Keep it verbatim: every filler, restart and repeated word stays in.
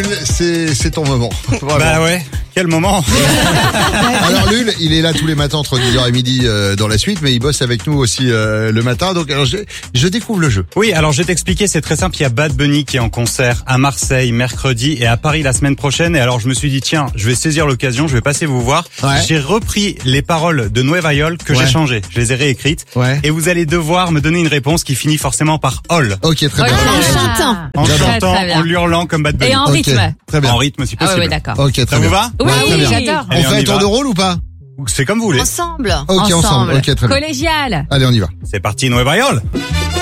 c'est, c'est ton moment. Vraiment. Bah ouais, quel moment. Alors Lul, il est là tous les matins entre dix heures et midi euh, dans la suite, mais il bosse avec nous aussi euh, le matin. Donc alors, je, je découvre le jeu. Oui, alors je vais t'expliquer, c'est très simple. Il y a Bad Bunny qui est en concert à Marseille mercredi et à Paris la semaine prochaine. Et alors je me suis dit, tiens, je vais saisir l'occasion, je vais passer vous voir. Ouais. J'ai repris les paroles de Nueva York que Ouais. j'ai changées. Je les ai réécrites. Ouais. Et vous allez devoir me donner une réponse qui finit forcément par all. Ok, très bien. En chantant. En Très, chantant, très bien. en hurlant comme Bad Bunny. Et en Ok, rythme. très bien. En rythme si Ah possible. ouais, ouais, d'accord. Ok, très Ça bien. vous va? Oui, Ouais, très bien. j'adore. On Allez, fait on un y tour va. de rôle ou pas? C'est comme vous voulez. Ensemble. Ok, ensemble. Ok, très bien. Collégial. C'est parti, Nueva York.